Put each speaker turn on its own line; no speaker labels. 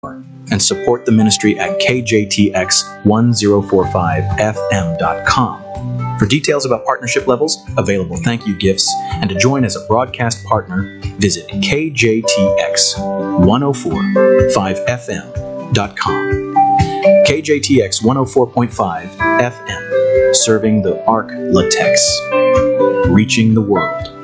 and support the ministry at kjtx1045fm.com. For details about partnership levels, available thank you gifts, and to join as a broadcast partner, visit kjtx1045fm.com. KJTX 104.5 FM, serving the Arc Latex, reaching the world.